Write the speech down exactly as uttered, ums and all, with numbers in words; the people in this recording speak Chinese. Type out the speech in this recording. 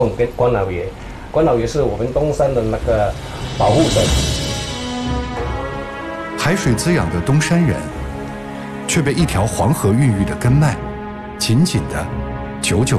跟关老爷，关老爷是我们东山的那个保护神。 海水滋养的东山人，却被一条黄河孕育的根脉紧紧的久久